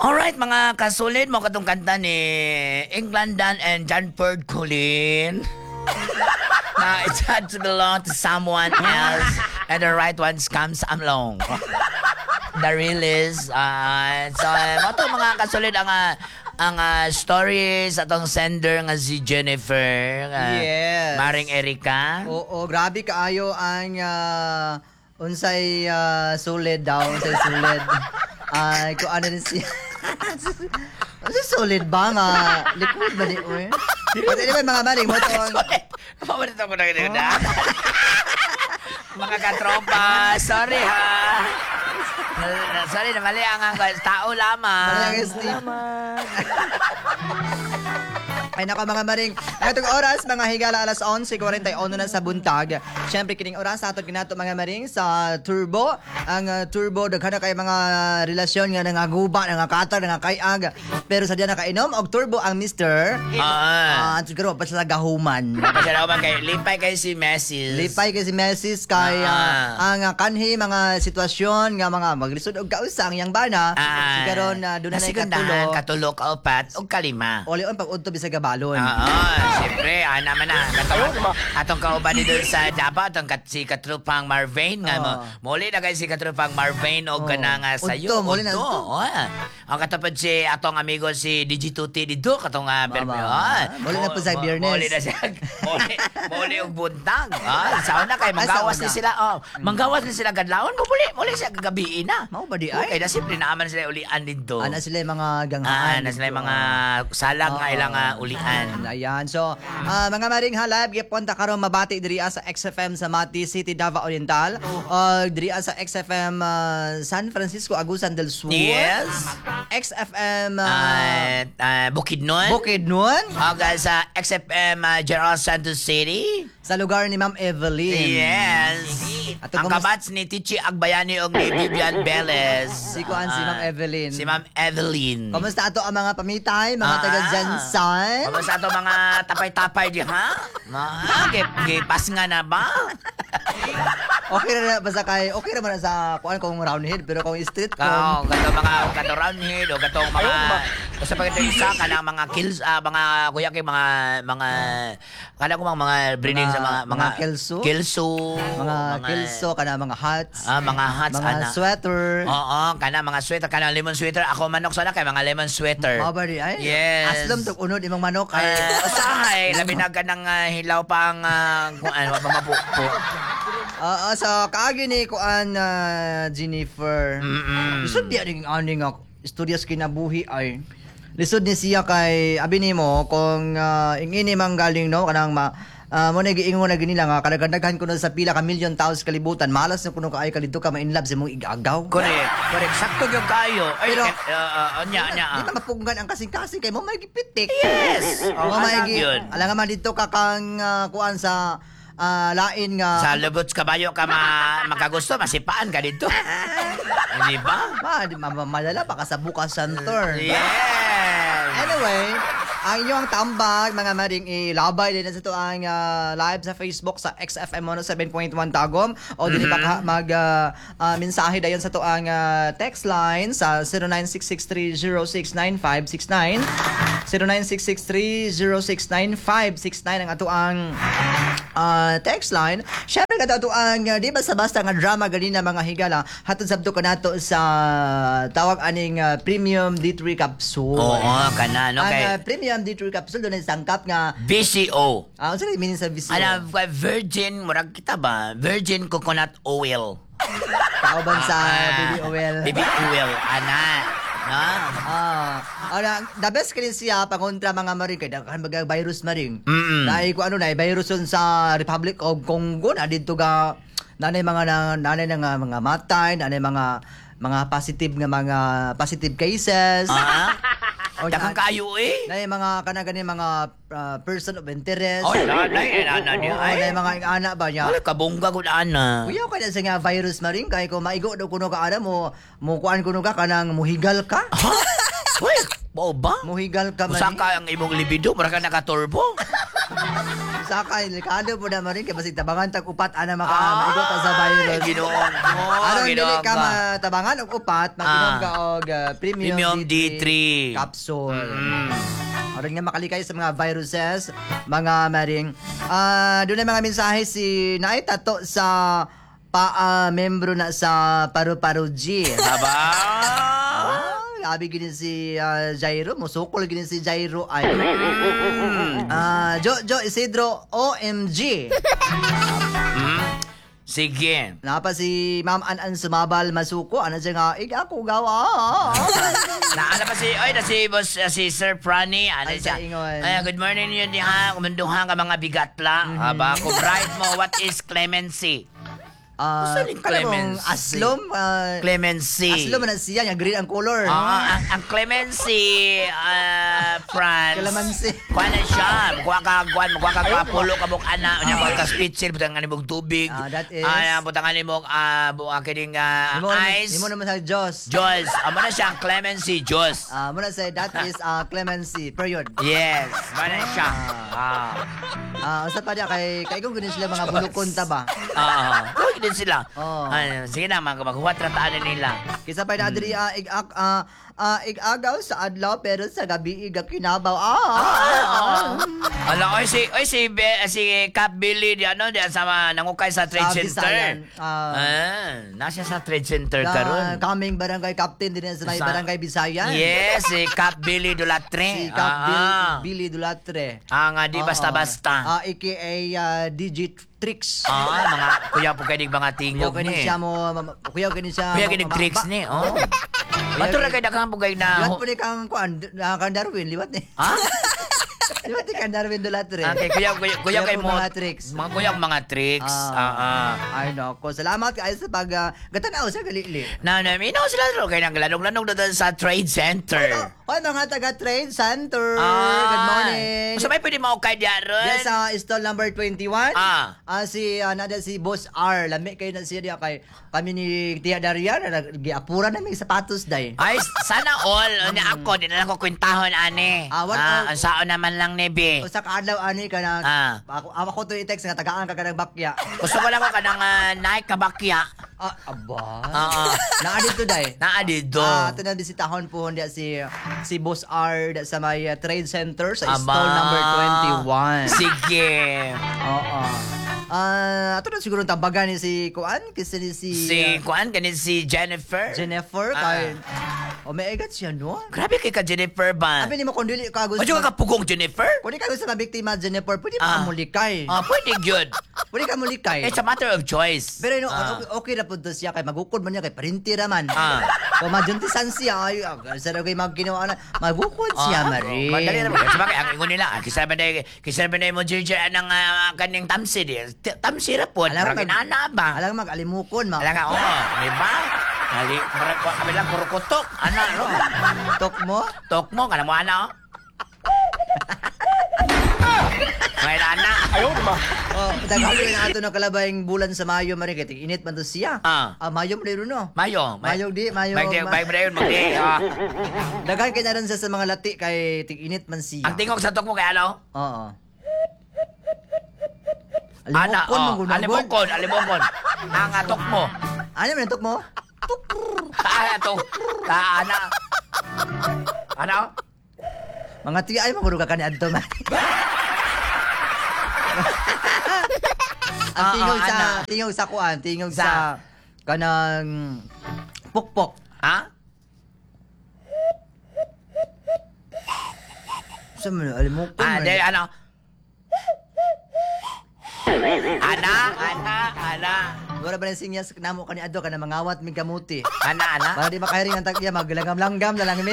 Alright, mga kasulid mo katong kanta ni England Dan and John Ford Colin. Na it had to belong to someone else and the right ones comes along. The real is so mo to mga kasulid ang stories atong sender nga si Jennifer. Yes. Maring Erika. Oo, grabe kaayo ang unsay solid daw, unsay solid. Ay, kung ano din siya. Unsay solid ba nga? Liquid ba di oy? But anyway, mga maling mo to ang... Pamanito ko na ganun na. Mga katropa, sorry ha. Sorry na mali ang tao lamang. Mali ang salamat. Ay nako mga maring, itong oras mga higala alas 11:41 na sa buntag. Syempre kining oras sa aton ginato mga maring sa Turbo. Ang Turbo daghan na kay mga relasyon nga nangaguba, nangakatag, nangakayag. Pero sa diyan nakainom og Turbo ang Mr. Siguro pa sa gahuman. Pasalamat kay lipay kay si Messi. Lipay kay si Messi kay ang kanhi mga sitwasyon nga mga maglisod og kausa ang yang bana. Siguro na dunay katulo ka upat og kalima. Olion pag udto bisag balon. Siyempre, naman na. Atong kauban dito sa Davao, atong si Katrupang Marvin. Muli na kayo si Katrupang Marvin o ganang sayo. Muli na ito. Ang katapad si atong amigo si Digituti dito, katong muli na po sa Biyernes. Muli na siya. Muli og buntag. Sauna kay manggawas ni sila. Manggawas ni sila gadlaon. Muli siya gagabiin na. Mao ba di ay? Okay, na simple naaman sila ulian dito. Ana sila mga ganghaan. Ana sila mga salag nga ilang ulian. Ayan. So, mga maring halab, gipunta karon mabati diri sa XFM sa Mati City, Davao Oriental. Diri sa XFM San Francisco, Agusan del Sur. Yes. XFM Bukidnon. Bukidnon. Sa XFM General Santos City. Sa lugar ni Ma'am Evelyn. Yes. Ang kabats ni Tichi Agbayani og ni Vivian Velez. Si Ma'am Evelyn. Si Ma'am Evelyn. Kamusta ato ang mga pamitay, mga taga Jansan? Kamusta ato mga tapay-tapay di ha? Gipas nga na ba? Okay na basta kay okay naman sa kuan kung round head pero kung street ko. Kato round head o katong mga basta pag isa kanang mga kills mga kuya kay mga kana ko mga breeding sa mga kelso. Mga kelso kana mga hats. Mga hats mga sweater. Oo, kana mga sweater, kana lemon sweater. Ako manok sana kay mga lemon sweater. Mabari ay. Yes. Aslom tug unod imong manok ay. Usahay labi na kanang hilaw pang kung ano mabupo. So kaagi ni kuan Jennifer. Lisod di ning ani nga studios kinabuhi ay. Lisod ni siya kay abi nimo kung ingini mang galing no kanang mo na giingon na ginila nga kadaghan kuno sa pila ka million taos kalibutan malas na kuno kaay kalidto ka ma-in love sa mong igagaw. Correct. Sakto gyud kayo. Ay, pero anya. Di ba mapunggan ang kasing-kasing kay mo may gipitik. Yes. Alang man dito ka kang kuan sa lain nga sa lubuts kabayo ka makagusto masipaan ka dito. Di ba? Malala pa ka sa bukas center. Yes. Anyway, ang inyong tambag, mga maring ilabay din sa ito ang live sa Facebook sa XFM 107.1 Tagum o din pa mensahe dayon sa ito ang text line sa 096630695969 096630695969 ang ato ang text line. Syempre ka ito ang di basta-basta nga drama ganina mga higala hatod sabto ka nato sa tawag aning premium D3 capsule. Oo, kana no kay ang premium D3 capsule doon ay sangkap nga VCO. Ano sa meaning sa VCO? Virgin murag kita ba? Virgin coconut oil. Kauban sa baby oil. Baby oil ana. The best kini siya pangontra mga maring kay daghan mga virus maring. Dahil ko ano na virus sa Republic of Congo na dito ga nanay mga mga matay, nanay mga positive cases. O dakang kayo nanay mga kanagani mga person of interest. Nanay mga ana ba niya? Wala kabungga gud ana. Kuya ka na sa nga virus maring kay ko maigo daw kuno ka ana mo kuan kuno ka kanang muhigal ka. Wait, ba? Muhigal ka man. Usa ka ang imong libido, mura ka naka-turbo. Sakay, likado po naman rin. Kaya basig tabangan tag-upat, ana makaigot sa virus. Ginoon mo. Aron dili Ginoon ka matabangan og upat, mag-inom ka og Premium D3 capsule. Aron nga makalikay sa mga viruses, mga maring. Doon na mga mensahe si Naay Tato sa membro na sa Paru-Paru G. Aba. Labi gini si Jairo, musukol gini si Jairo ay. Jo Isidro OMG. Sige. Napa si Ma'am An Sumabal Masuko, ano siya nga, ako gawa. Naana pa si, na si boss, si Sir Prani, ano Ay, siya. sa ingon. Ay, good morning yun diha, kumunduhan ka mga bigatla. Aba, kung right mo, what is clemency? Gusto Clemency. Aslom. Clemency. Aslom na siya, nga green ang color. Ang clemency, Franz. Clemency. Kuha na siya. Kuha ka pulo ka mong ana. Kuha ka spitzel, butang nga nimog tubig. That is. Butang nga nimog, kining ice. Imo naman sa Diyos. Diyos. Amo na siya, ang clemency, Diyos. Muna say, that is clemency, period. Yes. Amo na siya. Usa pa diya, kay kung ganun sila mga bulukon ta ba? Huwag din sila. Sige na, maghuwat rataan nila. Kisa pa na adri igagaw sa adlaw pero sa gabi kinabaw. Ala, si Cap Billy di sa nangukay sa Trade Center. Nasa sa Trade Center karon. Kaming barangay captain din sa may barangay Bisayan. Yes, si Cap Billy Dulatre. Si Cap Billy Dulatre. Di basta-basta. AKA DJ Tricks. Mga kuya po kayo mga tingog ni. Kuya kini siya. Kuya kini tricks ni. Bato ra kay daghang po kayo na. Liwat po ni kang Darwin, liwat ni. Liwat ni kang Darwin Dulatre. Okay, kuya kay mo. Mga tricks. Mga kuya mga tricks. Ay nako, salamat kayo sa pag gatanaw sa galili. Minaw sila ro kay nang lanong doon sa Trade Center. Hoy mga taga Trade Center. Good morning. So may pwede maukay diaron. Yes, stall number 21. Nada si Boss R. Lami kayo na siya diya kay kami ni Tia Daria na giapura na may sapatos day. Ay, sana all. Ako, di na lang ko kwintahon, ani. Ang saon naman lang, Nebe. O sa kaadlaw, ani ka na. Ako to i-text nga, tagaan ka ng bakya. Gusto ko lang ko ka ng Nike kabakya. Aba. Naadito day. Naadito. Ito na bisitahon po si Boss R sa may Trade Center sa stall number 21. Sige. Oo. Ato na siguro tabagan ni si Kuan kasi si Kuan kanin si Jennifer kay may egat siya no. Grabe kay ka Jennifer ba? Abi ni mo kung dili ka gusto. Medyo ka pugong Jennifer? Kung di ka gusto na biktima Jennifer, pwede ka mulikay. Pwede good. Pwede ka mulikay. It's a matter of choice. Pero okay ra pud siya kay magukod man niya kay parinti ra man. Kung majuntisan siya ay sa kay magkinawa na magukod siya mari. Madali ra ba? Sabagay ang ingon nila, kisara ba mo ginger ng kaning tamsi di. Tamsi ra po. Ginana ba? Alang mag-alimukon ma. Alang di ba? Kami lang kurukutok. Ano? Tok mo, kana mo ana. May ana. Ayaw ba? Tagali na ato na kalabayang bulan sa Mayo mari kay init man to siya. Mayo man no. Mayo di. Bay yun magdi. Dagan kay naran sa mga lati kay tig-init man siya. Ang tingog sa tok mo kay ano? Oo. Alimokon. Ang tok mo. Ano man tok mo? Ano? Mga tiya ay maguro ka ni adto man. Ang tingog sa kuan, tingog sa kanang pukpok. Sa mo alimokon. Ano? Ana. Wala ba sing yas namo kani adto kana mangawat mig kamuti. Ana. Para di makahiring ang tagya maglanggam-langgam na lang mi.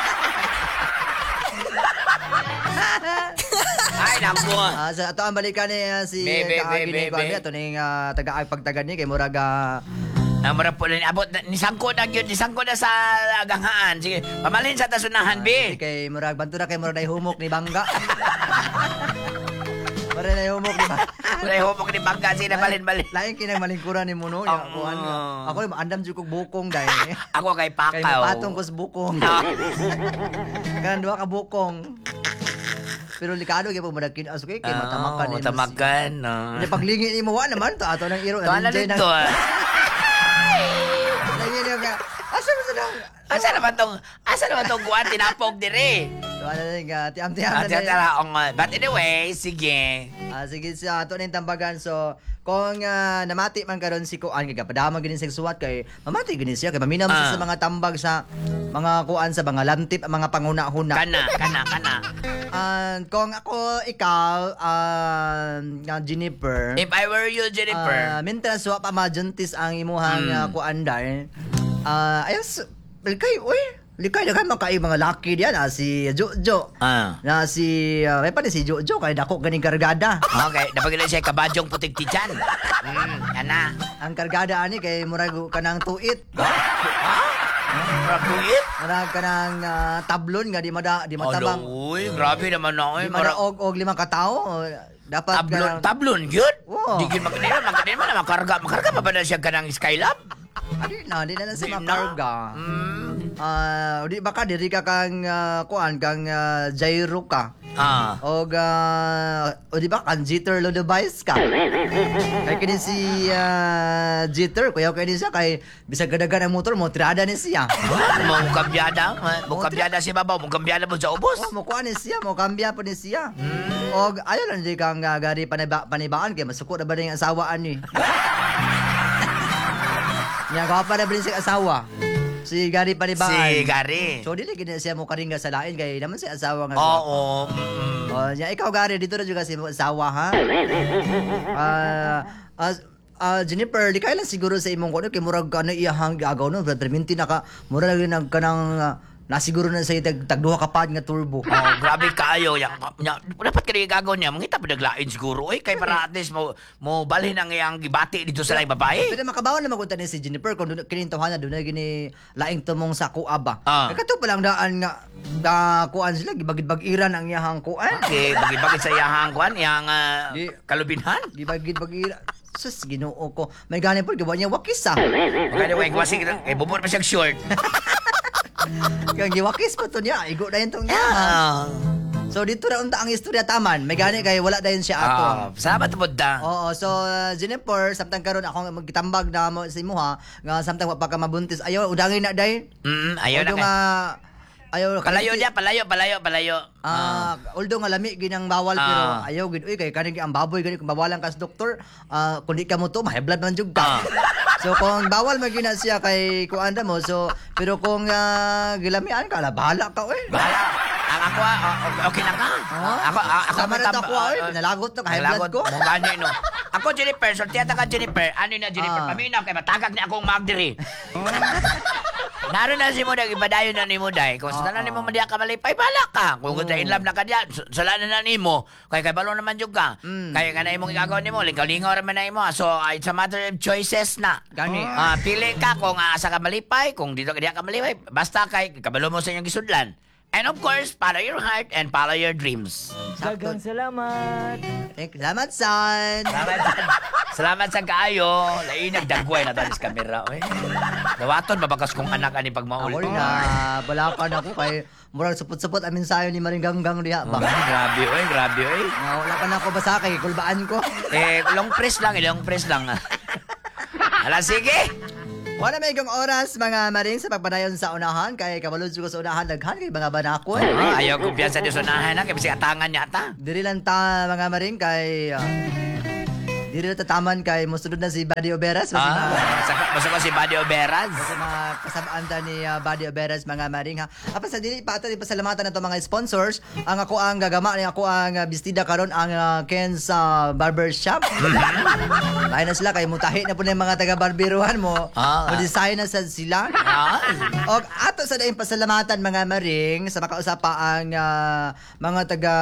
Ay nako. Sa ato ang balikan ni si kaagini ko ato ning taga-ay pagtagan ni kay muraga mura po abot ni sangko na sa ganghaan. Sige, pamalin sa tasunahan bi. Kay murag bantura kay murag humok ni bangga. Para na humok di ba? Wala humok ni bangga sila balin-balin. Lain kinang malingkuran ni Muno. Ako andam jud kog bukong dai. Ako kay Pakaw. Kay patong ko sa bukong. Kan duha ka bukong. Pero likado gyud mo madakin aso kay matamakan ni. Matamakan. Ni paglingi nimo wa naman to ato nang iro. Tuwa na dito. Lagi niya ka. Asa mo sa Asa naman tong guwan tinapog dire? Tuwa na din ka. Tiam-tiam na din. But anyway, sige. Sige sa ato ning tambagan. So, kung namati man karon si Kuan kay padama gini sa suwat kay mamati gini siya kay maminaw siya sa mga tambag sa mga kuan sa mga lantip mga panguna-huna. Kana. Kung ako ikaw Jennifer. If I were you, Jennifer. Mientras wa pa majuntis ang imuhang kuan dai. Ayos likay na kay mga laki diyan si Jojo. Na si may pa ni si Jojo kay dako ganing kargada. Okay, napagila siya kabadyong putik tiyan. Ana. Ang kargada ani kay murag kanang tuit. Rapuit? Murag kanang tablon nga di matabang. Uy, grabe naman na. Di madaog 5 katao. Dapat tablon yun? Oo. Di yun magkanina na makarga pa ba na siya kanang Skylab? Di na sa makarga. Di baka diri ka kang kuan kang gyro ka. O di ba kang jitter lo device ka. Kay kini si jitter kuya kay siya kay bisag gadagan ang motor mo tirada ni siya. Mo kambyada si babaw, mo kambyada mo sa ubos. Mo kuan ni siya, mo kambya po ni siya. Og ayo lang di kang gari panibaan kay masuko na ba ning asawaan ni. Nya ka pa na bilin sa asawa. Si Gary panibaan. Si Gary. So dili gid siya mo karinga sa lain kay naman si asawa nga. Oo. Nya ikaw Gary dito na juga si asawa ha. Jennifer, di kailan siguro sa imong kuno kay murag ka na iyahang gagaw no, perminti na ka murag lang nang kanang nasiguro na sa tagduha ka pad nga turbo. Grabe kaayo yang dapat kini gagawin niya mangita pinaglain siguro kay para at least mo balhin ang iyang gibati dito sa laing babae. Pero makabawan na magunta ni si Jennifer kung kini tawhana doon na gini laing tumong sa kuaba. Kay kato pa lang daan nga kuan sila gibagid-bagiran ang iyahang kuan. Okay, bagid sa iyahang kuan iyang kalubinhan. Gibagid-bagiran. Sus, Ginoo ko. May gani po gawa niya wakis Magani way kwasig kay bubur pa siya short. Kang giwakis pa to niya, igo na yun tong niya. So dito na unta ang istorya taman. May gani kay wala dayon siya ato. Salamat po da. Oo, so Jennifer, samtang karon ako magtambag na mo sa imuha, nga samtang wa pa ka mabuntis. Ayo udangin na dayon. Ayaw na kay. Ayaw palayo niya, palayo. Although nga lami ginang bawal pero ayaw gid uy kay kaning ang baboy gani kung bawalan ka sa doktor, kundi ka mo to, may blood man jud ka. So kung bawal magina siya kay kuanda mo so pero kung gilamian ka bahala ka oy. Bahala. Ang ako okay na ka. Ako man ako oy, nalagot to kay blood ko. Mo gani no. Ako Jennifer, sortiata ka Jennifer. Ano na Jennifer? Paminaw kay matagag ni akong magdiri. Naroon na si Muday, ibadayon na ni Muday. Kung sa tanan ni mo madiya ka malipay, bala ka. Kung gusto in love na ka diyan, salanan na ni mo. Kay balo naman jud ka. Kaya ka na imong igagaw ni mo, lingaw-lingaw raman na imo. So, it's a matter of choices na. Gani. Pili ka kung asa ka malipay, kung dito ka diya ka malipay. Basta kay kabalo mo sa inyong gisudlan. And of course, follow your heart and follow your dreams. Daghang salamat. Salamat, son. Salamat sa kaayo. Lain nagdagway na tanis kamera. Dawaton mabakas kong anak ani pag maul. Ako na balakan ako kay murag supot-supot amin sayo ni Maringganggang diha ba. Grabe oy. Wala pa na ako basa kay kulbaan ko. Long press lang. Ala sige. Wala may igong oras mga maring sa pagpadayon sa unahan kay kabalod ko sa unahan daghan kay mga banako. Ayaw kumpiyansa di sa unahan na kay bisig atangan yata. Diri lang ta mga maring kay diri na tataman kay mosunod na si Buddy Oberas. Basta ko si Buddy Oberas. Kasi mga kasabaan ta ni Buddy Oberas mga maring ha. Apa sa dili pa ato pasalamatan nato mga sponsors. Ang ako ang gagama ni ako ang bestida karon ang Ken's Barbershop. Lain na sila kay mutahi na po na yung mga taga barberuhan mo. Mo-design na sa sila. O ato sa daing pasalamatan mga maring sa makausapa ang mga taga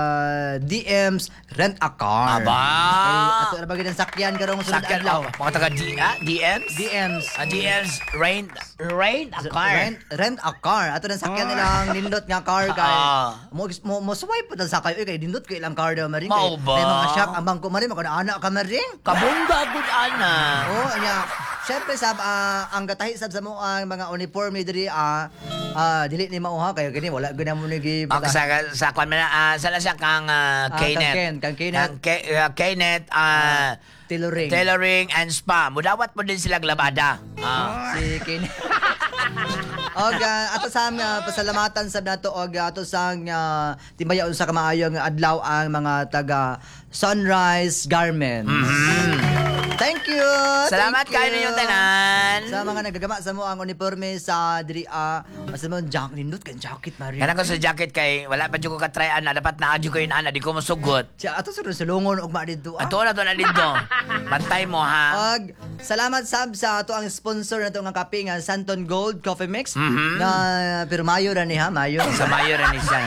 DMs Rent a Car. Aba. Ato na bagay ng sakyan karong sunod Sakyan adlaw. mga taga DMs? DMs rent a car. Rent a car. Ato ng sakyan nilang nindot nga car kay mo swipe po sa kayo kay nindot kay ilang car daw maring kay Mao ba? may mga shop ang bangko maring mako na anak ka maring. Kabungga gud ana. Oh nya Syempre sab ang gatahi sab sa mo ang mga uniforme diri dili ni mauha kayo gani wala gina mo nigi Okay, sa kwan man sala siya kang Kenneth. Kang Kenneth. Kenneth Tailoring and Spa. Mudawat mo din sila labada. si Kenneth. Og ato sang pasalamatan sab nato og ato sang timbayaon sa kamaayong adlaw ang mga taga Sunrise Garments. Thank you. Salamat Thank kayo you. ninyong tanan. Sa mga nagagama sa mo ang uniforme sa diri sa mo nindot kan jacket mari. Kanang ko sa jacket kay wala pa jud ko ka-try ana dapat naa jud ko yun ana di ko masugot. Siya ato sa sulungon og ma didto. Ato na to na dito. Bantay mo ha. Og salamat sab sa ato ang sponsor nato nga kape nga Santon Gold Coffee Mix na pero mayo ra ni ha, mayo. Sa mayo rin siya.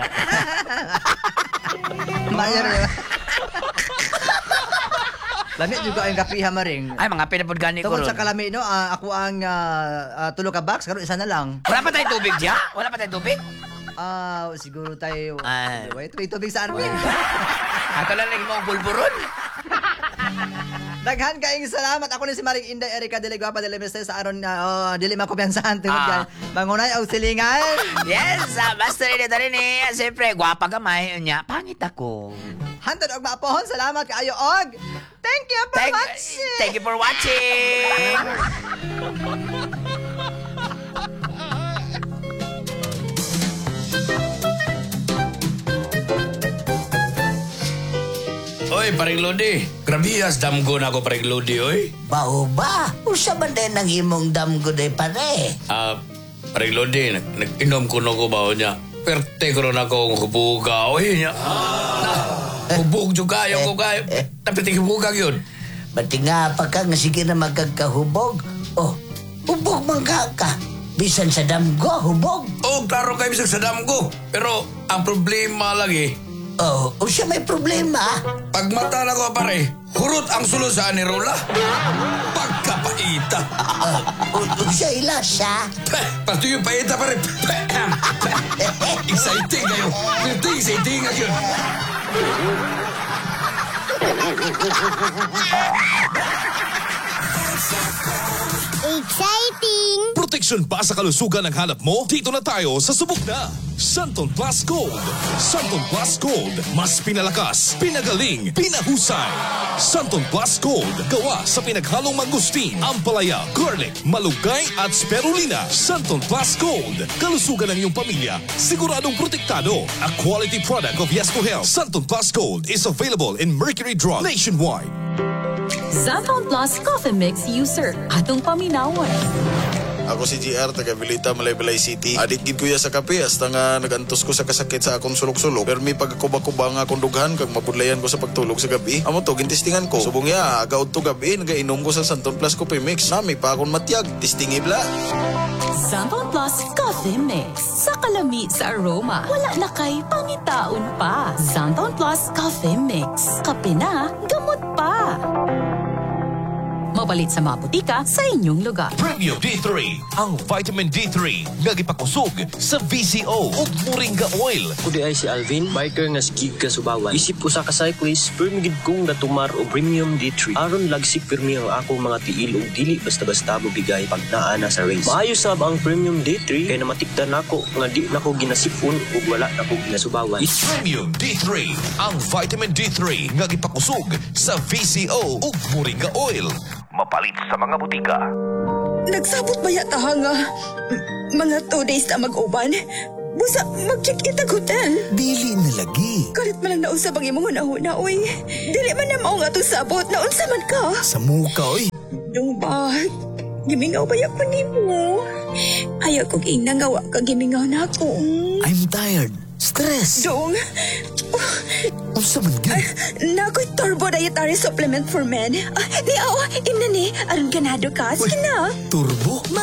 Mayo ra. Lami juga ang kape ha maring. Ay mga pinapod gani ko Tungod ron. sa kalami no, ako ang tulo ka box karon isa na lang. Wala pa tayong tubig diya? Wala pa tayong tubig? Siguro tayo. Ay. Wait, tubig sa army. Ato lang lagi mo bulburon. Daghan kaayong salamat. Ako ni si Maring Inday Erika Dele Guapa Dele Mercedes sa aron dili makumpiyansahan tungod kay mangunay og silingan. Yes, basta rin ito rin eh. Siyempre, gwapa gamay niya. Pangit ako. Hantod og maapohon. Salamat kaayo og thank you for watching. Thank you for watching. Oy, paring Lodi. Grabias damgo na ako, paring Lodi, oy. Bao ba? Usa man din ang imong damgo day pare. Paring Lodi, nag-inom ko na ko ba niya. Perte ko na akong hubuga, oy niya. Hubog jud kayo ko kayo. Tapi hubuga yun. Bati nga pa ka nga sige na magkagkahubog. Oh, hubog man ka. Bisan sa damgo, hubog. Oh, klaro kayo bisag sa damgo. Pero ang problema lagi, Oh, usa may problema. pag mata na ko pare, hurot ang sulod sa anirola. Pagkapaita. Usa ilasa. Pati yung paita pare. Exciting kayo. Exciting nga yun. Exciting! Proteksyon pa sa kalusugan ang hanap mo? Dito na tayo sa subok na Santon Plus Gold. Santon Plus Gold. Mas pinalakas, pinagaling, pinahusay. Santon Plus Gold. Gawa sa pinaghalong mangustin, ampalaya, garlic, malunggay at spirulina. Santon Plus Gold. Kalusugan ng iyong pamilya. Siguradong protektado. A quality product of Yesco Health. Santon Plus Gold is available in Mercury Drug nationwide. Santon Plus Coffee Mix user. Atong paminawan. Ako si GR, taga Vilita, Malaybalay City. Adik gid kuya sa kape, hasta nga nagantos ko sa kasakit sa akong sulok-sulok. Pero may pagkakuba-kuba nga akong dughan, kag mapudlayan ko sa pagtulog sa gabi. Amo to, gintistingan ko. Subong ya, agaod to gabi, nagainom ko sa Santon Plus Coffee Mix. Nami pa akong matiyag, tistingibla. Santon Plus Coffee Mix. Sa kalami sa aroma, wala na kay pangitaon pa. Santon Plus Coffee Mix. Kape na, gamot pa. Mabalit sa mga butika sa inyong lugar. Premium D3, ang vitamin D3 nga gipakusog sa VCO ug Moringa Oil. Kudi ay si Alvin, biker nga skig ka Subawan. Isip usa ka cyclist, permigid kong natumar o Premium D3. Aron lagsik pirmi ang akong mga tiil ug dili basta-basta mo bigay pag naa na sa race. Maayo sab ang Premium D3 kay namatikdan nako nga di nako ginasipon ug wala nako ginasubawan. Premium D3, ang vitamin D3 nga gipakusog sa VCO ug Moringa Oil. Mapalit sa mga butika. Nagsabot ba yata nga mga 2 days na mag-uban? Busa, mag-check in ang hotel. Dili na lagi. Kalit man lang naunsa bang imong una-una, oy. Dili man na mao nga itong sabot. Naunsa man ka. Sa muka, oy. Dong ba? Gimingaw ba yan pa ni mo? Ayaw kong inangawa ka gimingaw na ako. I'm tired. Stress. Dong, Unsa man gyud? nako'y turbo dietary supplement for men. Di imna ni, aron ganado ka. Sige na. Turbo?